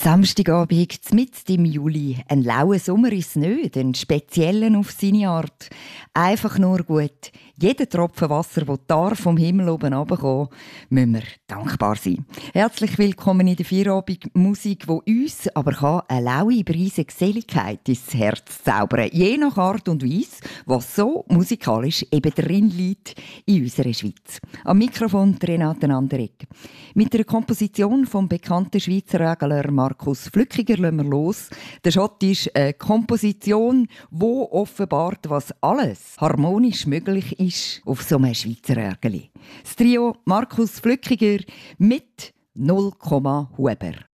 Samstagabend, mitten im Juli. Ein lauer Sommer ist es nicht, ein spezieller auf seine Art. Einfach nur gut. Jeder Tropfen Wasser, der darf vom Himmel oben runterkommen, müssen wir dankbar sein. Herzlich willkommen in der Feierabend Musik, die uns aber kann eine laue, breise Geselligkeit ins Herz zaubern. Je nach Art und Weise, was so musikalisch eben drin liegt in unserer Schweiz. Am Mikrofon Renate Anderegg. Mit der Komposition vom bekannten Schweizer Regler Markus Flückiger lassen wir los. Der Schott ist eine Komposition, die offenbart, was alles harmonisch möglich ist auf so einem Schweizer Ärgeli. Das Trio Markus Flückiger mit 0, Huber.